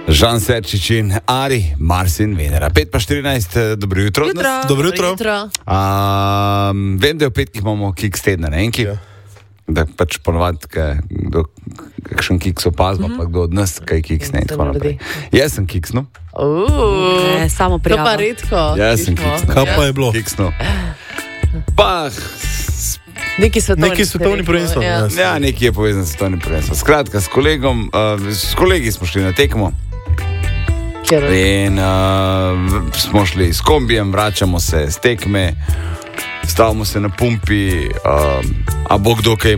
Žan Serčič in Ari, Mars in Venera. 5:14, dobro jutro. Dobro jutro. Vem, da v petkih imamo kiks tedna, ne enki? Ja. Da pač ponovadi, kakšen kiks opazimo, pa kdo od nas kaj kiks ne. Jaz sem kiksnul. Samo prijavno. To pa redko. Jaz sem kiksnul. Kaj pa je bilo? Kiksnul. Pa... Neki svetovni prvenstvo. Ja, neki je povezan s svetovnim prvenstvom. Skratka, s kolegi smo šli na tekmo. In smo šli s kombijem, vračamo se z tekme, stavimo se na pumpi, a bog dokaj.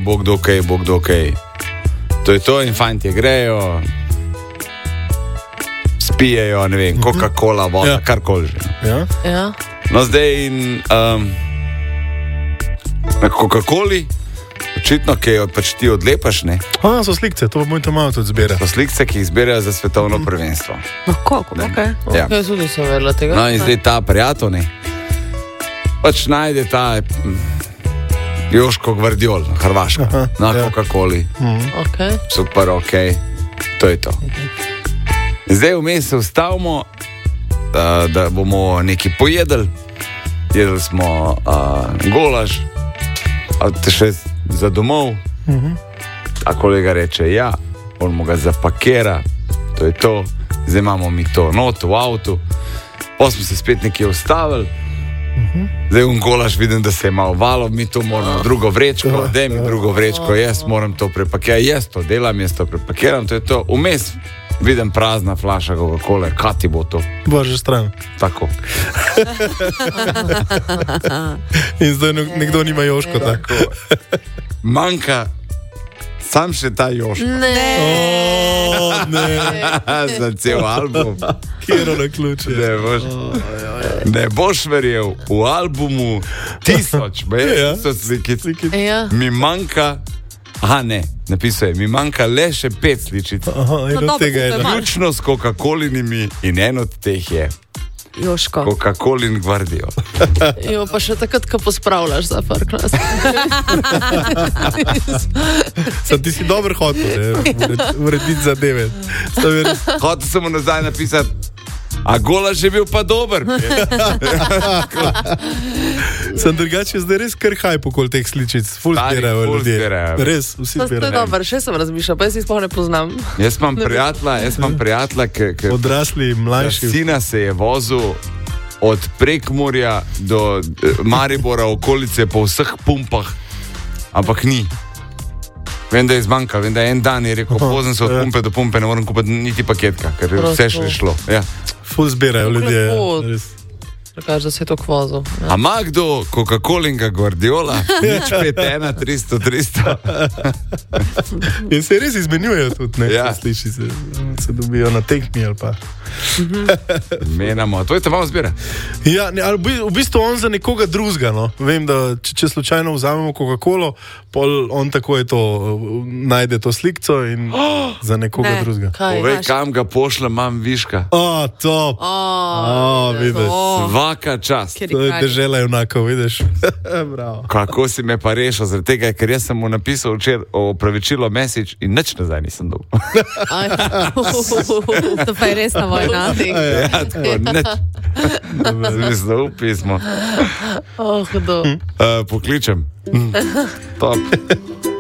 To je to in fantje grejo, spijejo, ne vem, Coca-Cola, voda, karkoli že. Ja. No zdaj in na Coca-Coli, očitno, ki jo pač ti odlepaš, ne? So slikce, to bomo malo tudi zbirali. So slikce, ki jih zbirajo za svetovno prvenstvo. No, kako? Ja. Jaz tudi sem verila tega. No in zdaj ta prijatelj, ne? Pač najde ta Joško Gvardiol, Hrvaška, na Coca-Coli. Super, to je to. Zdaj vmes se ustavimo, da bomo nekaj pojedli. Jedli smo golaž, te še za domov. A kolega reče, ja, on mu ga zapakira, to je to. Zdaj imamo mi to not v avtu. Pa smo se spet nekje ustavili. Zdaj golaž vidim, da se je malo valo, mi to moramo drugo vrečko, daj mi drugo vrečko, jaz moram to prepakirati, jaz to delam, jaz to prepakiram, to je to. Vmes vidim prazna flaša Coca-Cole, kaj ti bo to? Bože stran. Tako. In zdaj nekdo nima Joško, tako. Manjka sam še ta Joško. Ne. Za cel album. Kjero na ključe. Ne boš verjel, v albumu 1000 slikic. Mi manjka, napisuje, mi manjka le še 5 sličic. Ključno s Coca-Colinimi in en od teh je Joško. Coca-Colin Gvardiol. Jo, pa še takrat, ko pospravljaš za parklas. Ti si dober hotel, urediti zadeve. Hotel sem mu nazaj napisati, a golaž je bil pa dober. Sem drugače zdaj res kar hajp okoli teh sličic. Ful zbirajo ljudje. Res, vsi zbirajo. To je dober, še sem razmišljal, pa jaz jih sploh ne poznam. Jaz imam prijatelja, ki odrasli, mlajši. Sina se je vozil od Prekmurja do Maribora, okolice po vseh pumpah, ampak ni. Vem, da je zmanjka, vem, da je en dan je rekel, pozem se od pumpe do pumpe, ne moram kupiti niti paketka, ker je vse šlo. Ja. Ful zbirajo ljudje. Prekaž, da se je to kvozil. A ima kdo Coca-Colinga Guardiola? Nič 5-1, 300. In se res izmenjujejo tudi, ne? Ja. Sliši se dobijo na tekmi ali pa. Menamo, to je te malo zbira. Ja, ali v bistvu on za nekoga drugega, no. Vem, da če slučajno vzamemo Coca-Colo, pol on tako je to, najde to slikco in za nekoga drugega. Povej, kam ga pošljem, imam viška. Top. Vidiš. Svaka čast. To je dežela junakov, vidiš. Bravo. Kako si me pa rešil, zaradi tega, ker jaz sem mu napisal včeraj opravičilo message in nič nazaj nisem dobil. To pa je res na vojna. Ja, tako, nič. Zmislo v pismo. Hudo. Pokličem. Top.